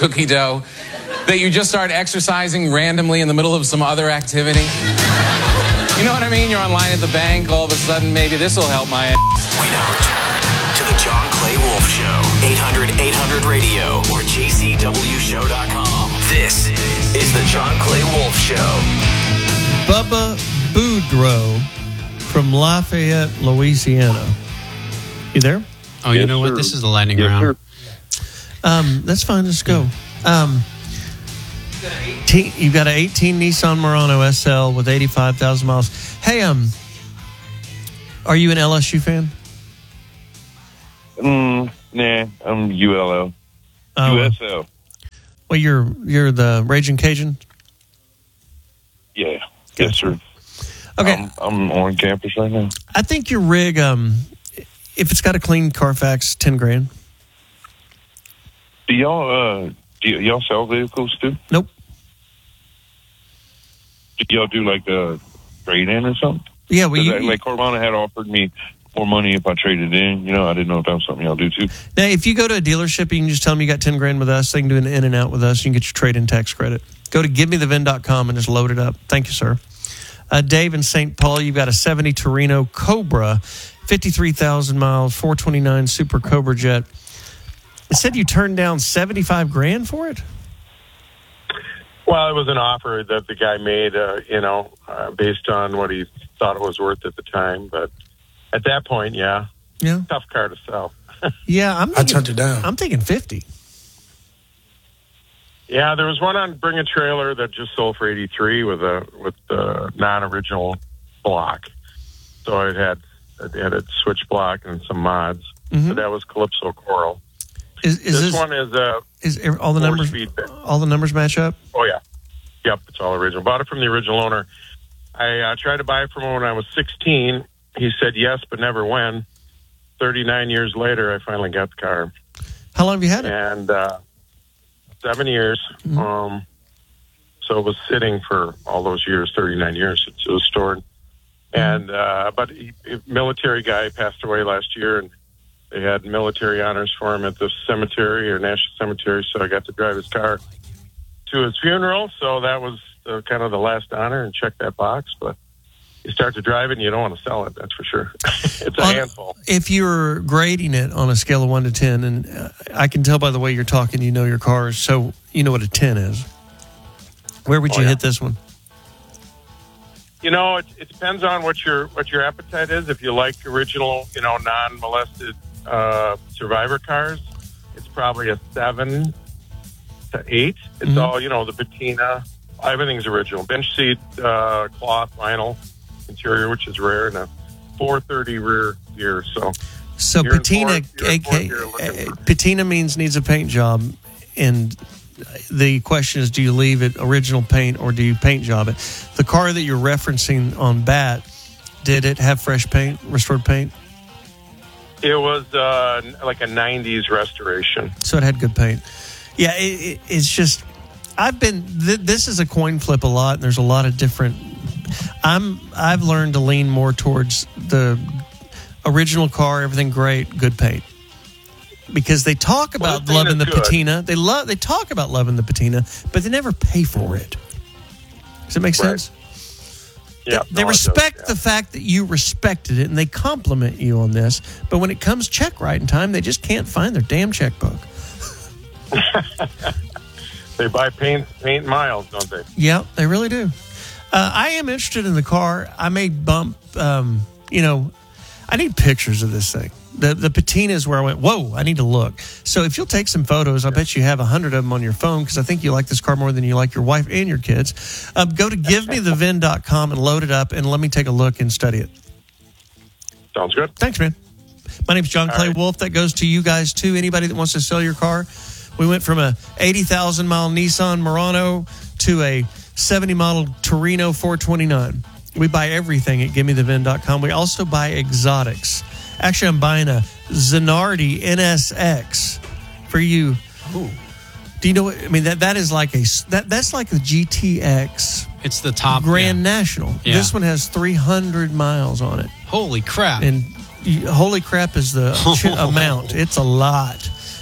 cookie dough that you just start exercising randomly in the middle of some other activity? You know what I mean? You're online at the bank, all of a sudden, maybe this will help my ass. We now return to the John Clay Wolf Show. 800-800-RADIO or jcwshow.com. This is the John Clay Wolf Show. Bubba Boudreaux from Lafayette, Louisiana. You there? Oh, you know what? This is the lightning round. That's fine. Let's go. You've got an 18 Nissan Murano SL with 85,000 miles. Hey, are you an LSU fan? Nah, I'm ULO. USL. Well, you're the Raging Cajun? Yeah. Yes, sir. Okay. I'm on campus right now. I think your rig, if it's got a clean Carfax, $10,000. Do y'all sell vehicles too? Nope. Do y'all do like a trade-in or something? Yeah, like Carvana had offered me more money if I traded in. You know, I didn't know if that was something y'all do too. Now, if you go to a dealership, you can just tell them you got $10,000 with us. They can do an in and out with us. You can get your trade-in tax credit. Go to givemethevin.com and just load it up. Thank you, sir. Dave in St. Paul, you've got a 70 Torino Cobra, 53,000 miles, 429 Super Cobra Jet. It said you turned down $75,000 for it? Well, it was an offer that the guy made, based on what he thought it was worth at the time. But at that point, yeah. Tough car to sell. Yeah, I turned it down. I'm thinking 50. Yeah, there was one on Bring a Trailer that just sold for 83 with the non-original block. So it had a switch block and some mods. Mm-hmm. So that was Calypso Coral. This one is all the numbers match up? Oh yeah, yep, it's all original. Bought it from the original owner. I tried to buy it from him when I was 16. He said yes, but never when. 39 years later, I finally got the car. How long have you had it? And 7 years. Mm-hmm. So it was sitting for all those years, 39 years. It was stored. And but military guy passed away last year, and they had military honors for him at the cemetery or National Cemetery. So I got to drive his car to his funeral. So that was kind of the last honor, and check that box. But you start to drive it, and you don't want to sell it. That's for sure. It's a handful. If you're grading it on a scale of 1 to 10, and I can tell by the way you're talking, you know your cars, so you know what a 10 is. Where would you hit this one? You know, it depends on what your appetite is. If you like original, non-molested survivor cars, it's probably a 7 to 8. It's all, the patina. Everything's original. Bench seat, cloth, vinyl interior, which is rare, and a 430 rear gear. So patina, patina means needs a paint job, and the question is, do you leave it original paint or do you paint job it? The car that you're referencing on BAT, did it have fresh paint, restored paint? It was like a 90s restoration. So it had good paint. Yeah, it's just, this is a coin flip a lot, and there's a lot of different, I've learned to lean more towards the original car, everything great, good paint. Because they talk about loving the patina. They talk about loving the patina, but they never pay for it. Does it make sense? Yeah. They respect the fact that you respected it, and they compliment you on this. But when it comes check writing time, they just can't find their damn checkbook. They buy paint miles, don't they? Yeah, they really do. I am interested in the car. I may bump, I need pictures of this thing. The patina is where I went, whoa, I need to look. So if you'll take some photos, I bet you have 100 of them on your phone, because I think you like this car more than you like your wife and your kids. Go to givemethevin.com and load it up, and let me take a look and study it. Sounds good. Thanks, man. My name's John Clay Wolf. That goes to you guys, too. Anybody that wants to sell your car. We went from a 80,000-mile Nissan Murano to a 70-model Torino 429. We buy everything at givemethevin.com. We also buy exotics. Actually, I'm buying a Zanardi NSX for you. Ooh. Do you know what I mean? That is like that's like a GTX. It's the top Grand National. Yeah. This one has 300 miles on it. Holy crap! And holy crap is the amount. It's a lot.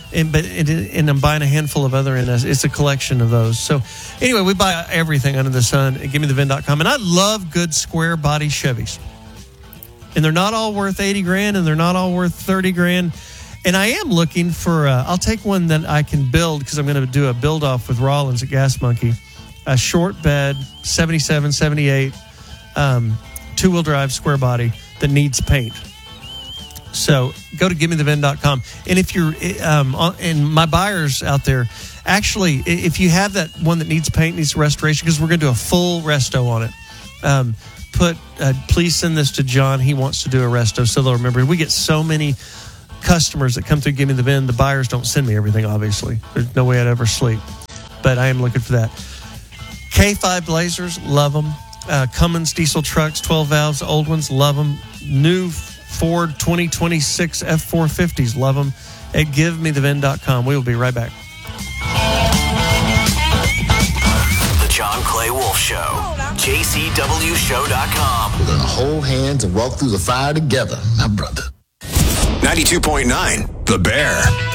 And I'm buying a handful of other NS. It's a collection of those. So anyway, we buy everything under the sun at GiveMeTheVin.com. And I love good square body Chevys. And they're not all worth $80,000 and they're not all worth $30,000. And I am looking for, I'll take one that I can build because I'm going to do a build off with Rollins at Gas Monkey. A short bed, 77, 78, two-wheel drive square body that needs paint. So go to GiveMeTheVin.com. And if you're, and my buyers out there, actually, if you have that one that needs paint, needs restoration, because we're going to do a full resto on it, please send this to John. He wants to do a resto so they'll remember. We get so many customers that come through Give Me the VIN. The buyers don't send me everything, obviously. There's no way I'd ever sleep. But I am looking for that. K5 Blazers, love them. Cummins diesel trucks, 12 valves, old ones, love them. New Ford 2026 F450s, love them. At GiveMeTheVin.com. We will be right back. The John Clay Wolf Show. JCWShow.com. We're going to hold hands and walk through the fire together, my brother. 92.9 The Bear.